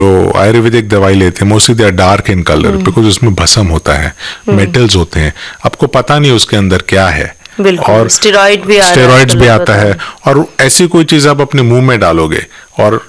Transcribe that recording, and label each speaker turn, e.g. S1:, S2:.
S1: तो आयुर्वेदिक दवाई लेते हैं mostly they are dark in colour, because उसमें भस्म होता है, मेटल्स होते हैं, आपको पता नहीं उसके अंदर क्या है।
S2: और स्टेरॉइड भी
S1: आता है, और ऐसी कोई चीज आप अपने मुंह में डालोगे और